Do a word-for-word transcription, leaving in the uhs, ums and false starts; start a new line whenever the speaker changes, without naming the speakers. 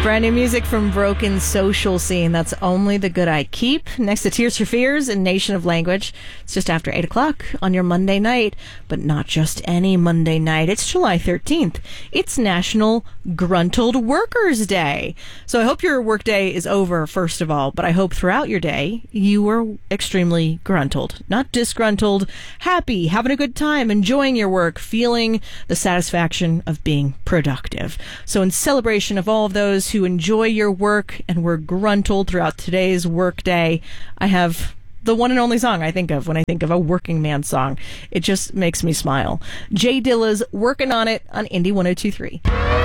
Brand new music from Broken Social Scene. That's Only the Good I Keep. Next to Tears for Fears and Nation of Language. It's just after eight o'clock on your Monday night. But not just any Monday night. It's July thirteenth. It's National Gruntled Workers Day. So I hope your work day is over, first of all. But I hope throughout your day you were extremely gruntled. Not disgruntled. Happy, having a good time, enjoying your work, feeling the satisfaction of being productive. So in celebration of all of those who enjoy your work and were gruntled throughout today's work day, I have the one and only song I think of when I think of a working man song. It just makes me smile. Jay Dilla's Working on It on Indie one oh two three.